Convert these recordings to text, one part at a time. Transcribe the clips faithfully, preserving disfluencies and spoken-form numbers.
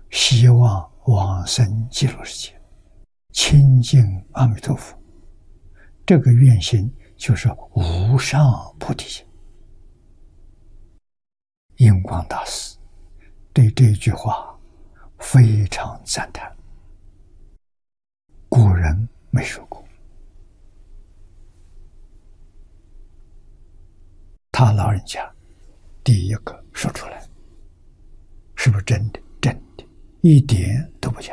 希望往生极乐世界，亲近阿弥陀佛。这个愿心就是无上菩提心。印光大师对这句话非常赞叹，古人没说过，他老人家第一个说出来，是不是真的？真的，一点都不假。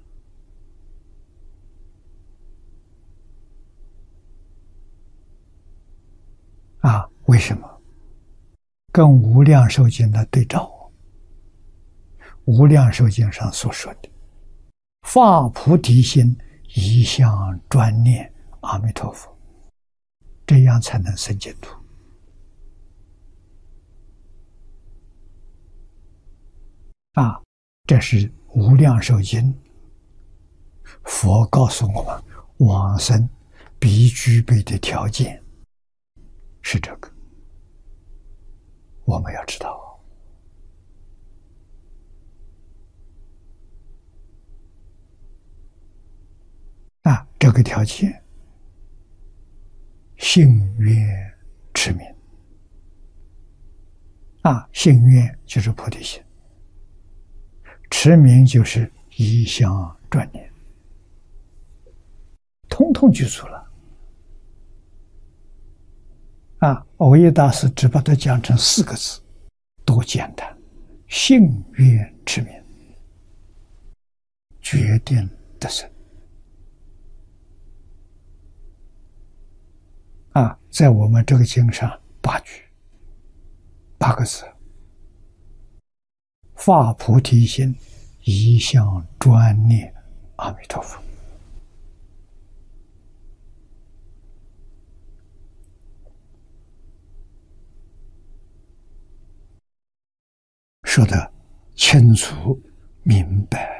啊，为什么？跟无量寿经的对照，无量寿经上所说的发菩提心，一向专念阿弥陀佛，这样才能生净土。啊，这是无量寿经，佛告诉我们往生必具备的条件是这个，我们要知道。啊，这个条件，信愿持名。啊，信愿就是菩提心，持名就是一向专念，通通具足了。啊，藕益大师只把它讲成四个字，多简单：信愿持名，决定得生。啊，在我们这个经上八句，八个字：发菩提心，一向专念阿弥陀佛。说得清楚明白。